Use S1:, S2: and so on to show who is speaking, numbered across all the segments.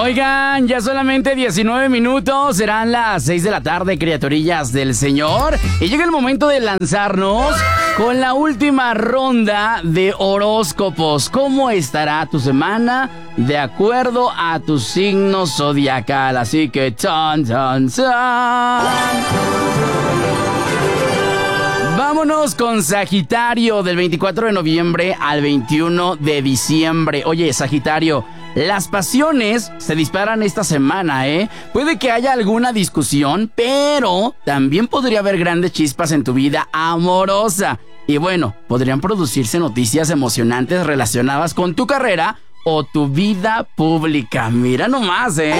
S1: Oigan, ya solamente 19 minutos, serán las 6 de la tarde, criaturillas del Señor. Y llega el momento de lanzarnos con la última ronda de horóscopos. ¿Cómo estará tu semana de acuerdo a tu signo zodiacal? Así que ¡chan, chan, chan! Vámonos con Sagitario, del 24 de noviembre al 21 de diciembre. Oye, Sagitario, las pasiones se disparan esta semana, ¿eh? Puede que haya alguna discusión, pero también podría haber grandes chispas en tu vida amorosa. Y bueno, podrían producirse noticias emocionantes relacionadas con tu carrera o tu vida pública. Mira nomás, ¿eh?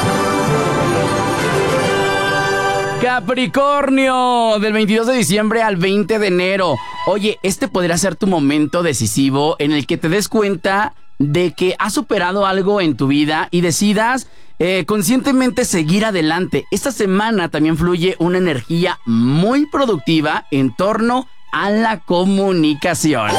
S1: Capricornio, del 22 de diciembre al 20 de enero. Oye, este podría ser tu momento decisivo en el que te des cuenta de que has superado algo en tu vida y decidas conscientemente seguir adelante. Esta semana también fluye una energía muy productiva en torno a la comunicación.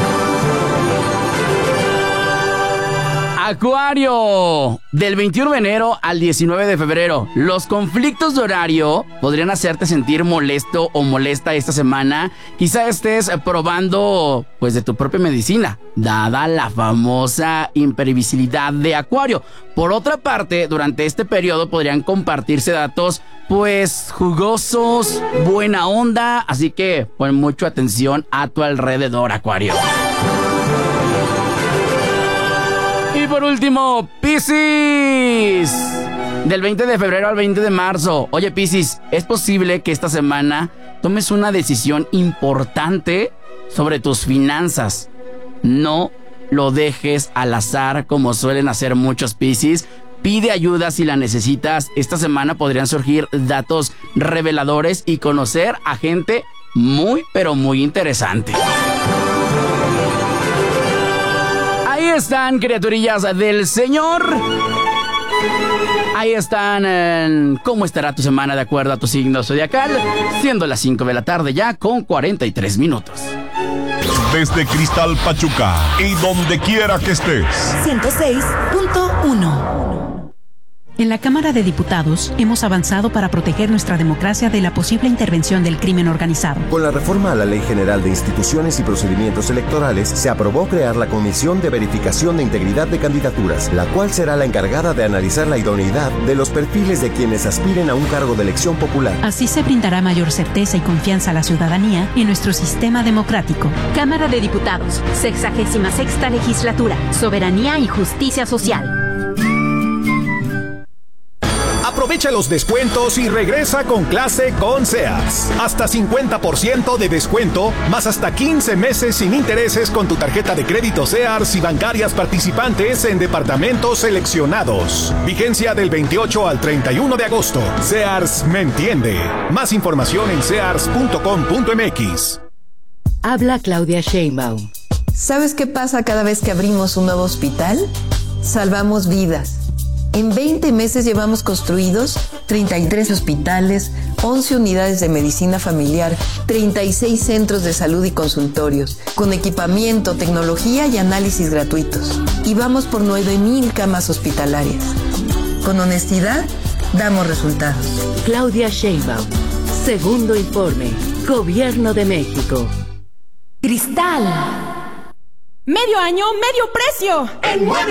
S1: Acuario, del 21 de enero al 19 de febrero. Los conflictos de horario podrían hacerte sentir molesto o molesta esta semana. Quizá estés probando pues de tu propia medicina, dada la famosa imprevisibilidad de Acuario. Por otra parte, durante este periodo podrían compartirse datos pues jugosos, buena onda, así que pon mucha atención a tu alrededor, Acuario. Y por último, Piscis, del 20 de febrero al 20 de marzo. Oye, Piscis, es posible que esta semana tomes una decisión importante sobre tus finanzas. No lo dejes al azar como suelen hacer muchos Piscis. Pide ayuda si la necesitas. Esta semana podrían surgir datos reveladores y conocer a gente muy, pero muy interesante. Ahí están, criaturillas del Señor. Ahí están. ¿Cómo estará tu semana de acuerdo a tu signo zodiacal? Siendo las 5 de la tarde ya con 43 minutos.
S2: Desde Cristal Pachuca y donde quiera que estés.
S3: 106.1. En la Cámara de Diputados hemos avanzado para proteger nuestra democracia de la posible intervención del crimen organizado.
S4: Con la reforma a la Ley General de Instituciones y Procedimientos Electorales, se aprobó crear la Comisión de Verificación de Integridad de Candidaturas, la cual será la encargada de analizar la idoneidad de los perfiles de quienes aspiren a un cargo de elección popular.
S3: Así se brindará mayor certeza y confianza a la ciudadanía en nuestro sistema democrático.
S5: Cámara de Diputados, 66ª Legislatura, Soberanía y Justicia Social.
S6: Aprovecha los descuentos y regresa con clase con Sears. Hasta 50% de descuento, más hasta 15 meses sin intereses con tu tarjeta de crédito Sears y bancarias participantes en departamentos seleccionados. Vigencia del 28 al 31 de agosto. Sears me entiende. Más información en sears.com.mx.
S7: Habla Claudia Sheinbaum.
S8: ¿Sabes qué pasa cada vez que abrimos un nuevo hospital? Salvamos vidas. En 20 meses llevamos construidos 33 hospitales, 11 unidades de medicina familiar, 36 centros de salud y consultorios, con equipamiento, tecnología y análisis gratuitos. Y vamos por 9,000 camas hospitalarias. Con honestidad, damos resultados.
S7: Claudia Sheinbaum. Segundo informe. Gobierno de México.
S9: Cristal. Medio año, medio precio.